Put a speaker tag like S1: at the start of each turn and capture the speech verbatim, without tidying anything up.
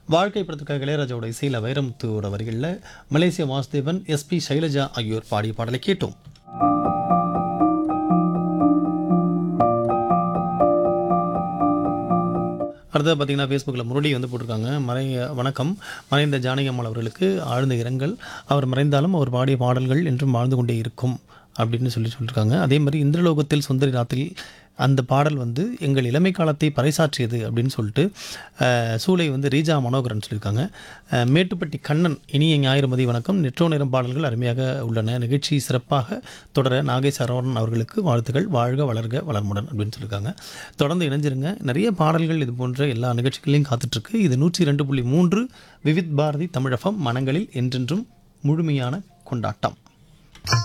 S1: வாழ்க்கை படத்துக்காக இளையராஜாவோட இசையில் வைரமுத்துவோட வரிகளில் மலேசிய வாசுதேவன், எஸ்பி சைலஜா ஆகியோர் பாடிய பாடலை கேட்டோம். அடுத்தது பார்த்தீங்கன்னா ஃபேஸ்புக்கில் முரளி வந்து போட்டிருக்காங்க. மறை வணக்கம், மறைந்த ஜானகி அம்மாள் அவர்களுக்கு ஆழ்ந்த இரங்கல். அவர் மறைந்தாலும் அவர் பாடிய பாடல்கள் என்றும் வாழ்ந்து கொண்டே இருக்கும் அப்படின்னு சொல்லி சொல்லியிருக்காங்க. அதே மாதிரி இந்திரலோகத்தில் சுந்தரி ராத்தில் அந்த பாடல் வந்து எங்கள் இளமை காலத்தை பறைசாற்றியது அப்படின்னு சொல்லிட்டு சூளை வந்து ரீஜா மனோகரன் சொல்லியிருக்காங்க. மேட்டுப்பட்டி கண்ணன், இனிய ஞாயிறு மதிய வணக்கம், நெற்றோ நேரம் பாடல்கள் அருமையாக உள்ளன, நிகழ்ச்சி சிறப்பாக தொடர நாகேஷ் சரவணன் அவர்களுக்கு வாழ்த்துக்கள், வாழ்க வளர்க வளர்முடன் அப்படின்னு சொல்லியிருக்காங்க. தொடர்ந்து இணைஞ்சிருங்க, நிறைய பாடல்கள் இது போன்ற எல்லா நிகழ்ச்சிகளையும் காத்துட்ருக்கு. இது நூற்றி ரெண்டு புள்ளி மூன்று விவித் பாரதி தமிழகம், மனங்களில் என்றென்றும் முழுமையான கொண்டாட்டம்.